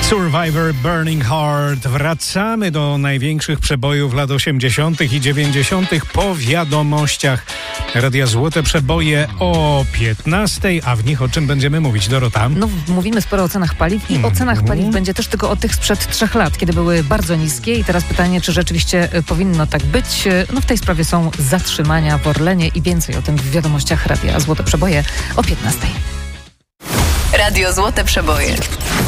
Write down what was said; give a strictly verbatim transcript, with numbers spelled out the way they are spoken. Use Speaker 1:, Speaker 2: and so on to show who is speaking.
Speaker 1: Survivor, Burning Heart. Wracamy do największych przebojów lat osiemdziesiątych i dziewięćdziesiątych po wiadomościach Radia Złote Przeboje o piętnastej, a w nich o czym będziemy mówić, Dorota?
Speaker 2: No, mówimy sporo o cenach paliw i mm. o cenach paliw będzie też tylko o tych sprzed trzech lat, kiedy były bardzo niskie i teraz pytanie, czy rzeczywiście powinno tak być. No w tej sprawie są zatrzymania w Orlenie i więcej o tym w wiadomościach Radia Złote Przeboje o piętnastej.
Speaker 3: Radio Złote Przeboje.